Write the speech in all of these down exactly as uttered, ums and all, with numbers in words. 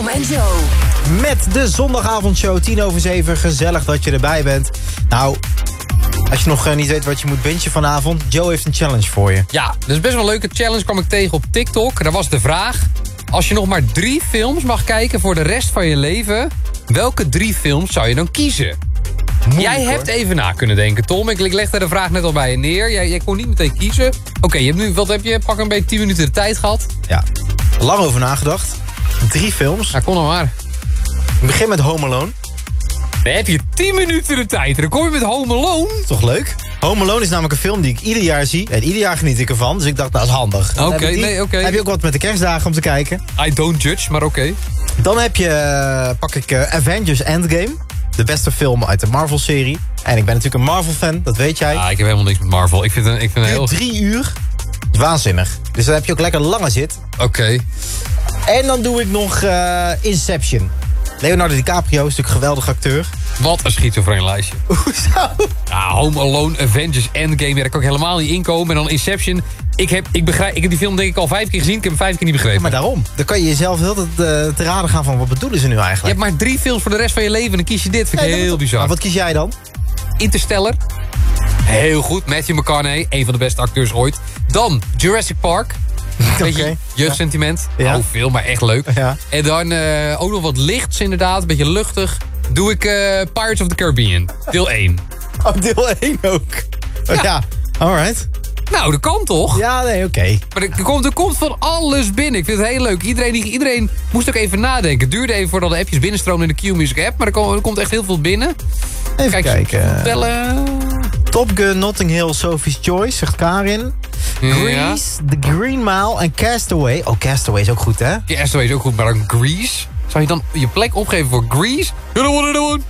en Joe. Met de zondagavondshow, tien over zeven. Gezellig dat je erbij bent. Nou, als je nog uh, niet weet wat je moet bingen vanavond, Joe heeft een challenge voor je. Ja, dat is best wel een leuke challenge. Kwam ik tegen op TikTok. Daar was de vraag: als je nog maar drie films mag kijken voor de rest van je leven, welke drie films zou je dan kiezen? Moeilijk, Jij hebt hoor. even na kunnen denken, Tom. Ik legde de vraag net al bij je neer. Jij, jij kon niet meteen kiezen. Oké, okay, je hebt nu, wat heb je? Pak een beetje tien minuten de tijd gehad. Ja, lang over nagedacht. Drie films. Ja, kom dan maar. Ik begin met Home Alone. Dan heb je tien minuten de tijd. Dan kom je met Home Alone. Toch leuk? Home Alone is namelijk een film die ik ieder jaar zie. En ieder jaar geniet ik ervan. Dus ik dacht, dat is handig. Oké, okay, nee, oké. Okay. Heb je ook wat met de kerstdagen om te kijken? I don't judge, maar oké. Okay. Dan heb je, uh, pak ik uh, Avengers Endgame. De beste film uit de Marvel-serie. En ik ben natuurlijk een Marvel-fan, dat weet jij. Ah, ik heb helemaal niks met Marvel. Ik vind het ik vind heel... Drie uur. Waanzinnig. Dus dan heb je ook lekker lange zit. Oké. Okay. En dan doe ik nog uh, Inception. Leonardo DiCaprio is natuurlijk een geweldig acteur. Wat een schizofreen lijstje. Hoezo? Ja, Home Alone, Avengers Endgame. Ja, daar kan ik helemaal niet inkomen. En dan Inception. Ik heb, ik, begrijp, ik heb die film denk ik al vijf keer gezien. Ik heb hem vijf keer niet begrepen. Ja, maar daarom. Dan kan je jezelf heel uh, te raden gaan van wat bedoelen ze nu eigenlijk. Je hebt maar drie films voor de rest van je leven. En dan kies je dit. Vind ik nee, heel bizar. Maar wat kies jij dan? Interstellar. Heel goed. Matthew McConaughey. Een van de beste acteurs ooit. Dan Jurassic Park. Beetje okay. jeugdsentiment. Ja. Oh, veel, maar echt leuk. Ja. En dan uh, ook nog wat lichts inderdaad. Een beetje luchtig. Doe ik uh, Pirates of the Caribbean. Deel één. Oh, deel één ook. Ja. Oh, ja. Alright. Nou, dat kan toch? Ja, nee, oké. Okay. Maar er komt, er komt van alles binnen. Ik vind het heel leuk. Iedereen, iedereen moest ook even nadenken. Het duurde even voordat de appjes binnenstroomden in de Q-Music app. Maar er komt, er komt echt heel veel binnen. Even Kijk, kijken. Tellen. Top Gun, Notting Hill, Sophie's Choice, zegt Karin. Grease, ja. The Green Mile en Castaway. Oh, Castaway is ook goed, hè? Castaway is ook goed, maar dan Grease? Zou je dan je plek opgeven voor Grease? You don't wanna do it.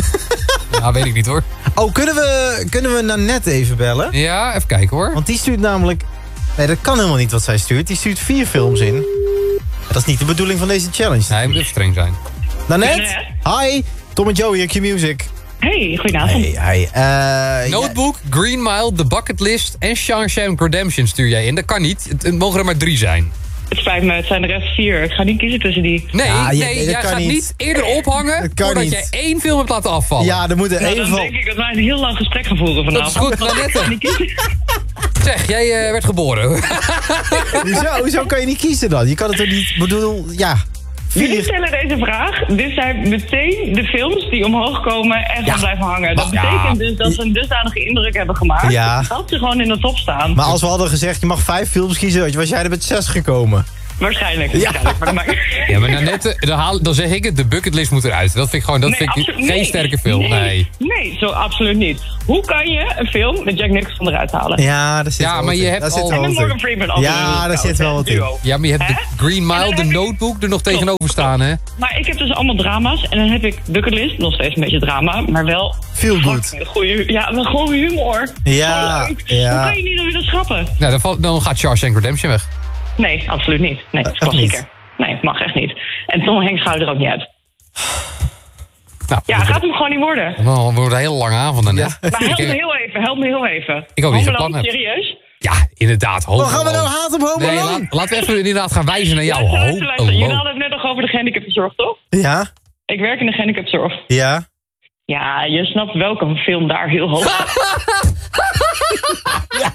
Ja, weet ik niet hoor. Oh, kunnen we, kunnen we Nanette even bellen? Ja, even kijken hoor. Want die stuurt namelijk... Nee, dat kan helemaal niet wat zij stuurt. Die stuurt vier films in. Dat is niet de bedoeling van deze challenge. Nee, hij moet even streng zijn. Nanette? Hi, Tom en Joe hier, Q-Music. Hey, goedenavond. Hey, hey. Uh, Notebook, ja. Green Mile, The Bucket List en Shawshank Redemption stuur jij in. Dat kan niet. Het, het mogen er maar drie zijn. Het spijt me, het zijn er echt vier. Ik ga niet kiezen tussen die. Nee, ja, nee, nee jij gaat niet. niet eerder ophangen voordat niet. jij één film hebt laten afvallen. Ja, er moet er nou, één van. van. Dan denk ik dat wij een heel lang gesprek gaan voeren vanavond. Dat is goed, Nanette. Zeg, jij uh, werd geboren. hoezo, hoezo kan je niet kiezen dan? Je kan het toch niet, bedoel, ja... Jullie stellen deze vraag, dit zijn meteen de films die omhoog komen en gaan ja. blijven hangen. Dat betekent ja. dus dat ze een dusdanige indruk hebben gemaakt, ja. dat ze gewoon in de top staan. Maar als we hadden gezegd, je mag vijf films kiezen, was jij er met zes gekomen. Waarschijnlijk. Ja, waarschijnlijk, maar dat maakt... ja, maar nou net, dan, haal, dan zeg ik het, de bucketlist moet eruit. Dat vind ik gewoon, dat nee, vind ik geen nee, sterke film. Nee, nee. nee, zo absoluut niet. Hoe kan je een film met Jack Nicholson eruit halen? Ja, daar zit ja, wel maar wat je in. hebt al... al... En met Morgan Freeman al. Ja, daar zit wel wat in. Ja, maar je hebt Hè? de Green Mile, de Notebook er nog tegenover staan, hè? Maar ik heb dus allemaal drama's. En dan heb ik bucketlist, nog steeds een beetje drama, maar wel... Feel good. Goeie, ja, maar gewoon humor. Ja, ja. Hoe kan je niet dan weer dat schrappen? Nou, dan, valt, dan gaat Shawshank Redemption weg. Nee, absoluut niet. Nee, dat is klassieker. Nee, het mag echt niet. En Tom Hanks gaat er ook niet uit. Nou, ja, gaat hem gewoon niet worden. Nou, het wordt een hele lange avond dan, hè? Ja. Maar help me heel even, help me heel even. Ik hoop niet gepland heb. Serieus? Ja, inderdaad. Home Wat gaan we nou haat op Home Alone? Nee, laat, laten we even inderdaad gaan wijzen naar jou. Luister, luister, luister. Jullie hadden het net nog over de gehandicaptenzorg, toch? Ja. Ik werk in de gehandicaptenzorg. Ja. Ja, je snapt welke film daar heel hoog staat. Ja.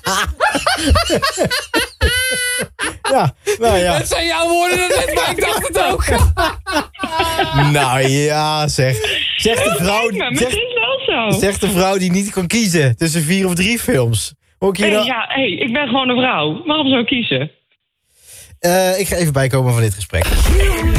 Ja, nou ja. Het zijn jouw woorden net, maar ik dacht het ook. Nou ja, zeg. Zegt de vrouw, me, zeg, wel zo. zegt de vrouw die niet kan kiezen tussen vier of drie films. Ook hier hey, nou... Ja, hey, ik ben gewoon een vrouw. Waarom zou ik kiezen? Uh, ik ga even bijkomen van dit gesprek.